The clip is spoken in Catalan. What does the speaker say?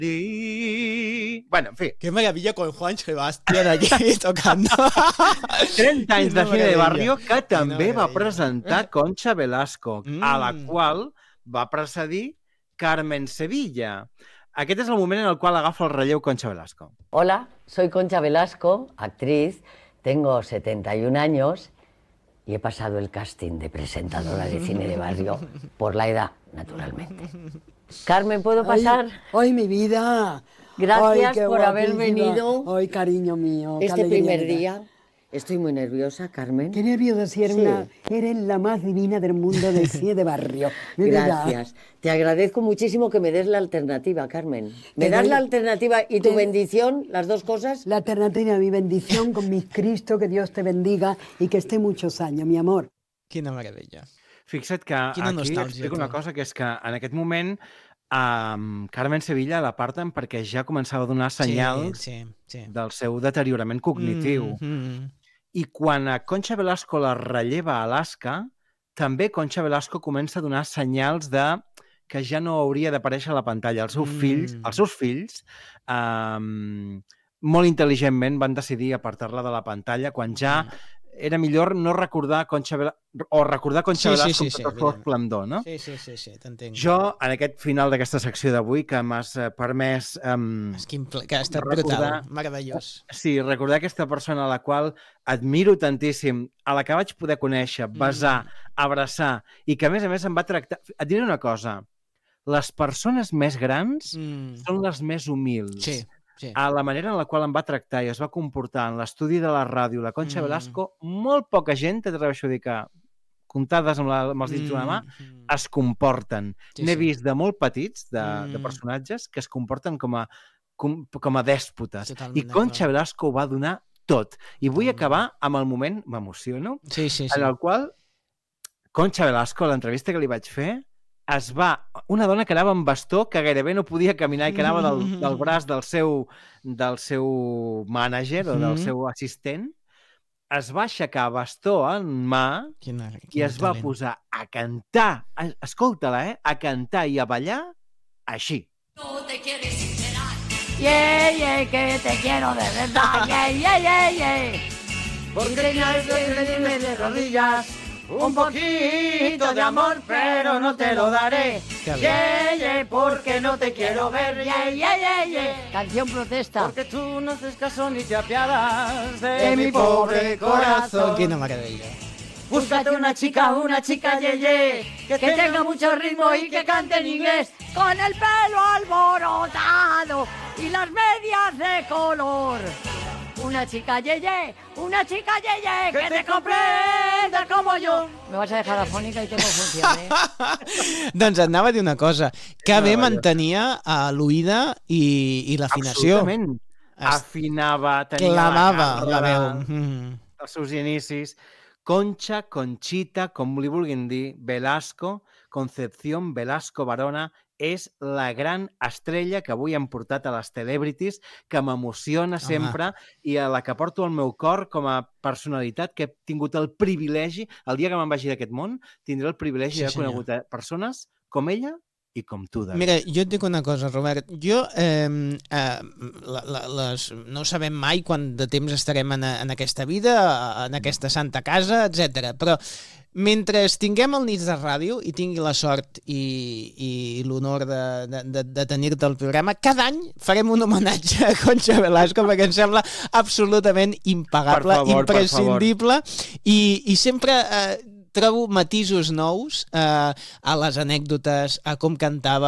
Bueno, en fi. Qué maravilla con Juan Sebastián allí tocando. 30 anys de Cine de Barrio que també va presentar Concha Velasco, a la qual va precedir Carmen Sevilla. Aquest és el moment en el qual agafa el relleu Concha Velasco. Hola, soy Concha Velasco, actriz, tengo 71 años y he pasado el casting de presentadora de Cine de Barrio por la edad, naturalmente. Carmen, ¿puedo pasar? ¡Ay, mi vida! Gracias Ay, por haber venido. ¡Ay, cariño mío! Este primer día. Estoy muy nerviosa, Carmen. Qué nerviosa, si eres, eres la más divina del mundo del Cine de Barrio. Gracias. Te agradezco muchísimo que me des la alternativa, Carmen. ¿Me das la alternativa y tu bendición, las dos cosas? La alternativa, mi bendición con mi Cristo, que Dios te bendiga y que esté muchos años, mi amor. Quina meravella. Fixa't que aquí explico una cosa, que és que en aquest moment Carmen Sevilla l'aparten perquè ja començava a donar senyals del seu deteriorament cognitiu. I quan a Concha Velasco la relleva a Alaska, també Concha Velasco comença a donar senyals de que ja no hauria d'aparèixer a la pantalla. Els seus fills molt intel·ligentment van decidir apartar-la de la pantalla quan ja era millor no recordar Concha Velasco o recordar Concha Velasco amb tot el seu esplendor, no? Sí, t'entenc. Jo, en aquest final d'aquesta secció d'avui, que m'has permès que ha estat brutal, meravellós. Sí, recordar aquesta persona a la qual admiro tantíssim, a la que vaig poder conèixer, besar, abraçar, i que a més em va tractar... Et diré una cosa, les persones més grans són les més humils. Sí. A la manera en la qual em va tractar i es va comportar en l'estudi de la ràdio, la Concha Velasco, molt poca gent, t'atreveixo a dir que comptades amb els dits d'una mà, es comporten. N'he vist de molt petits, de personatges, que es comporten com a dèspotes. I Concha Velasco ho va donar tot. I vull acabar amb el moment, m'emociono, en el qual Concha Velasco, a l'entrevista que li vaig fer, una dona que anava amb bastó, que gairebé no podia caminar i que anava del braç del seu mànager o del seu assistent, es va aixecar bastó en mà i es va posar a cantar, escolta-la, a cantar i a ballar així. No te quieres enterar, que te quiero de verdad, porque me de rodillas. Un poquito de amor, pero no te lo daré. Porque no te quiero ver. Canción protesta. Porque tú no haces caso ni te apiadas de mi pobre corazón. Quina meravella. Búscate una chica, que tenga mucho ritmo y que cante en inglés, con el pelo alborotado y las medias de color. Una chica yeye, que te comprenda como yo. Me vas a dejar afònica i que no funcione. Doncs et anava a dir una cosa, que bé mantenia l'oïda i l'afinació. Absolutament. Afinava, tenia clavava la veu. Els seus inicis. Concha, Conchita, com li vulguin dir, Velasco, Concepción Velasco Barona, és la gran estrella que avui hem portat a les celebrities, que m'emociona sempre i a la que porto al meu cor com a personalitat que he tingut el privilegi, el dia que me'n vagi d'aquest món, tindré el privilegi d'haver conegut persones com ella i com tu, David. Mira, jo et dic una cosa, Robert. Jo no sabem mai quant de temps estarem en aquesta vida, en aquesta santa casa, etc. Però mentre tinguem el Nits de Ràdio i tingui la sort i l'honor de tenir-te al programa, cada any farem un homenatge a Concha Velasco perquè em sembla absolutament impagable, imprescindible, i sempre trobo matisos nous a les anècdotes, a com cantava,